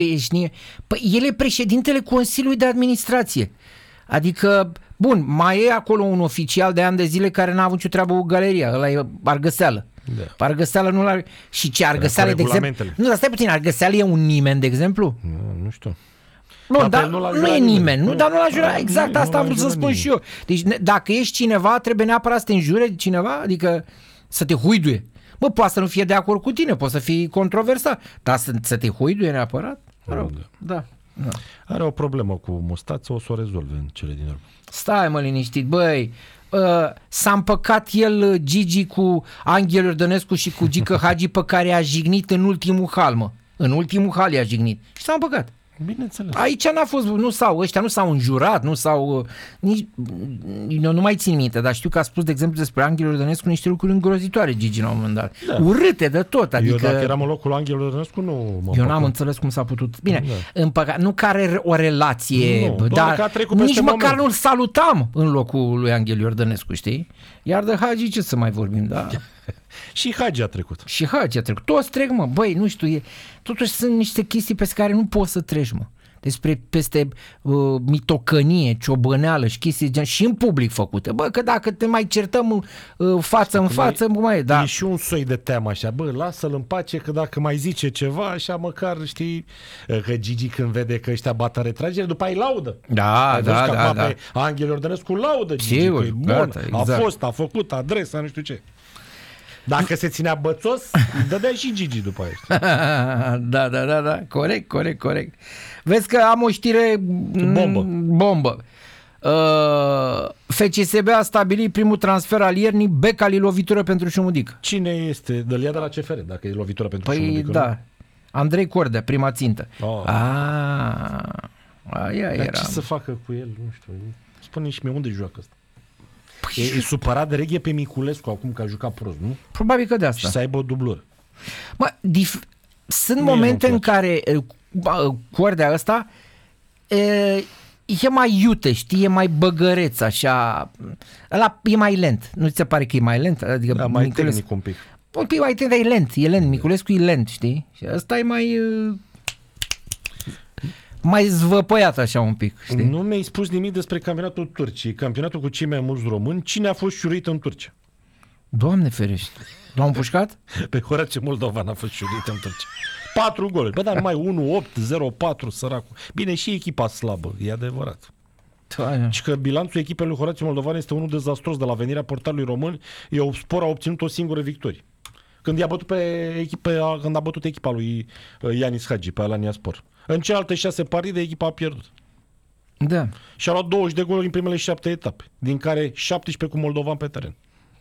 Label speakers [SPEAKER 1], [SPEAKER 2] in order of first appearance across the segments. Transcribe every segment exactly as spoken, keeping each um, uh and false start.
[SPEAKER 1] Ești, păi el e președintele Consiliului de Administrație. Adică, bun, mai e acolo un oficial de ani de zile care n-a avut nicio treabă cu galeria, ăla e Argăseală. Da. Argăseală nu l-are... Și ce Argăseală, de exemplu... Nu, dar stai puțin, Argăseală e un nimeni, de exemplu?
[SPEAKER 2] Nu, nu știu.
[SPEAKER 1] Bun, dar nu, nu e nimeni, nu, dar nu l-a jurat. Exact, asta am vrut să spun și eu. Deci dacă ești cineva, trebuie neapărat să te înjure cineva, adică să te huiduie. Bă, poate să nu fie de acord cu tine, poate să fii controversat, dar să, să te huiduie neapărat? Rog, da. Da.
[SPEAKER 2] Are o problemă cu mustață, o să o rezolve în cele din urmă.
[SPEAKER 1] Stai mă liniștit, băi, uh, s-a împăcat el Gigi cu Anghel Iordănescu și cu Gică Hagi pe care a jignit în ultimul hal, mă. În ultimul hal i-a jignit și s-a împăcat.
[SPEAKER 2] Bineînțeles.
[SPEAKER 1] Aici n-a fost, nu s-au, ăștia nu s-au înjurat, nu s-au, nici, eu nu mai țin minte, dar știu că a spus, de exemplu, despre Anghel Iordănescu niște lucruri îngrozitoare, Gigi, la un moment dat. Da. Urâte de tot, adică...
[SPEAKER 2] Eu dacă eram în locul Anghel Iordănescu, nu mă
[SPEAKER 1] Eu n-am înțeles cum s-a putut... Bine, da. Împăcat, nu că are o relație, nu, dar nici măcar moment. Nu-l salutam în locul lui Anghel Iordănescu, știi? Iar de Hagi ce să mai vorbim, da...
[SPEAKER 2] Și Hagi a trecut.
[SPEAKER 1] Și Hagi a trecut. Toți trec, mă. Băi, nu știu, e... totuși sunt niște chestii pe care nu poți să treci, mă. Despre peste uh, mitocănie, ciobăneală și chestii de gen și în public făcute. Bă, că dacă te mai certăm uh, față în față,
[SPEAKER 2] e,
[SPEAKER 1] mai e, da.
[SPEAKER 2] E și un soi de teamă așa, bă, lasă-l în pace că dacă mai zice ceva, așa măcar știi că Gigi când vede că ăștia bată retragere, după aia îi laudă.
[SPEAKER 1] Da,
[SPEAKER 2] ai
[SPEAKER 1] da, da, da.
[SPEAKER 2] Anghel Iordănescu laudă Gigi,
[SPEAKER 1] Sigur,
[SPEAKER 2] că e bun,
[SPEAKER 1] gata, exact.
[SPEAKER 2] a fost, a făcut adresa, nu știu ce. Dacă se ținea bățos, dădea și Gigi după aia.
[SPEAKER 1] Da, da, da, da, corect, corect, corect. Vezi că am o știre
[SPEAKER 2] bombă.
[SPEAKER 1] bombă. Uh, F C S B a stabilit primul transfer al iernii, Becali lovitură pentru Șumudică.
[SPEAKER 2] Cine este? Dă-l ia de la C F R, dacă e lovitură pentru
[SPEAKER 1] păi,
[SPEAKER 2] Șumudică.
[SPEAKER 1] Păi da, Andrei Cordea, prima țintă.
[SPEAKER 2] Oh.
[SPEAKER 1] Ah, aia
[SPEAKER 2] Dar
[SPEAKER 1] era.
[SPEAKER 2] ce să facă cu el? Nu știu. Spune și mie unde joacă ăsta. E, e supărat de reghe pe Miculescu acum că a jucat prost, nu?
[SPEAKER 1] Probabil că de asta.
[SPEAKER 2] Și să aibă o dublură.
[SPEAKER 1] Mă, dif- sunt Mie momente în care Cordea ăsta e, e mai iute, știi, e mai băgăreț, așa. Ăla e mai lent. Nu ți se pare că e mai lent? Adică
[SPEAKER 2] da, mai
[SPEAKER 1] Miculescu,
[SPEAKER 2] tehnic un pic.
[SPEAKER 1] Un pic mai tehnic, dar e lent. E lent. Miculescu e lent, știi? Și ăsta e mai... mai zvăpăiat așa un pic, știi?
[SPEAKER 2] Nu mi-ai spus nimic despre campionatul Turciei, campionatul cu cei mai mulți români. Cine a fost șuruit în Turcia?
[SPEAKER 1] Doamne ferește. L-au împușcat?
[SPEAKER 2] Pe Horace Moldovan a fost șuruit în Turcia. Patru goluri. Bă, dar numai unu opt zero patru, săracul. Bine, și echipa slabă, e adevărat.
[SPEAKER 1] Da,
[SPEAKER 2] și că bilanțul echipei lui Horace Moldovan este unul dezastros. De la venirea portarului român, Spor a obținut o singură victorie. Când i-a bătut pe echipa, când a bătut echipa lui Ianis Hagi pe Alania Spor. În celelalte șase partide echipa a pierdut.
[SPEAKER 1] Da.
[SPEAKER 2] Și a luat douăzeci de goluri în primele șapte etape, din care șaptesprezece cu Moldovan pe teren.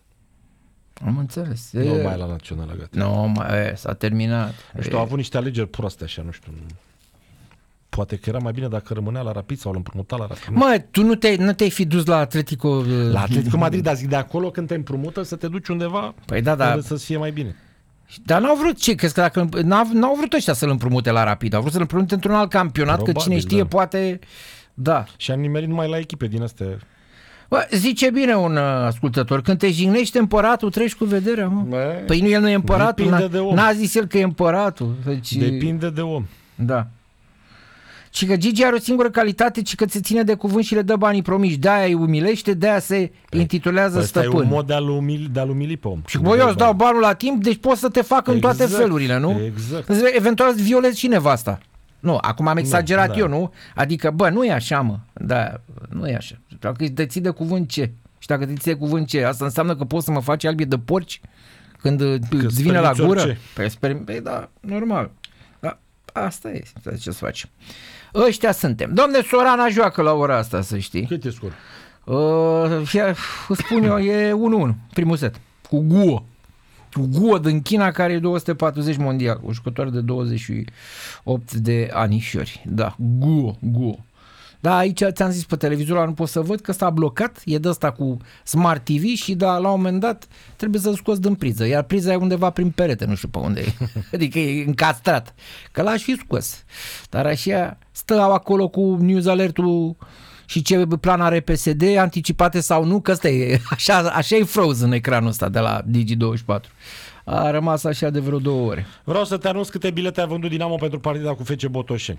[SPEAKER 1] Am înțeles.
[SPEAKER 2] Nu e... mai la națională, gata.
[SPEAKER 1] Nu, mai s-a terminat.
[SPEAKER 2] Nu știu, a avut niște alegeri proaste așa, nu știu. Poate că era mai bine dacă rămânea la Rapid sau îl împrumuta la Rapid.
[SPEAKER 1] Mă, tu nu te-ai, nu te-ai fi dus la Atletico...
[SPEAKER 2] La Atletico Madrid, dar zic de acolo când te împrumută să te duci undeva,
[SPEAKER 1] păi da, da.
[SPEAKER 2] să fie mai bine.
[SPEAKER 1] Dar n-au vrut ce? Crezi că dacă n-au, n-au vrut ăștia să-l împrumute la Rapid, au vrut să-l împrumute într-un alt campionat, probabil, că cine știe, da. Poate... Da.
[SPEAKER 2] Și a nimerit numai la echipe din astea.
[SPEAKER 1] Bă, zice bine un uh, ascultător, când te jignești împăratul, treci cu vederea, mă. Bă, păi nu, el nu e împăratul, n-a, de om. N-a zis el că e împăratul. Deci...
[SPEAKER 2] Depinde de om.
[SPEAKER 1] Da. Și că Gigi are o singură calitate, ci că se ține de cuvânt și le dă banii promiși. De-aia îi umilește, de-aia se păi, intitulează stăpân.
[SPEAKER 2] Ăsta e un mod de a-l umili, de a-l umili pe om.
[SPEAKER 1] Și bă, eu îți dau banul la timp, deci poți să te fac exact, în toate felurile, nu?
[SPEAKER 2] Exact.
[SPEAKER 1] Eventual îți violezi și nevasta. Nu, acum am exagerat nu,
[SPEAKER 2] da.
[SPEAKER 1] eu, nu? Adică, bă, nu e așa, mă. Da, nu e așa. Dacă te ții de cuvânt, ce? Și dacă te ții de cuvânt, ce? Asta înseamnă că poți să mă faci albi de porci când îți vine la gură? Păi, sper... păi da, normal. Da, asta e. Ce să faci? Ăștia suntem. Dom'le, Sorana joacă la ora asta, să știi.
[SPEAKER 2] Cât e scor?
[SPEAKER 1] Uh, spun eu, e unu unu, primul set. Cu Guo. Cu Guo din China, care e două sute patruzeci mondial. O jucătoare de douăzeci și opt de anișori. Da, Guo, Guo. Da, aici ți-am zis pe televizor, nu pot să văd că s-a blocat, e de ăsta cu Smart T V și da, la un moment dat trebuie să-l scoți din priză, iar priza e undeva prin perete, nu știu pe unde e, adică e încastrat, că l-aș fi scos, dar așa stă acolo cu news alert-ul și ce plan are P S D, anticipate sau nu, că ăsta e, așa, așa e frozen ecranul ăsta de la Digi douăzeci și patru. a rămas așa de vreo două ore.
[SPEAKER 2] Vreau să te anunț câte bilete a vândut Dinamo pentru partida cu F C Botoșeni.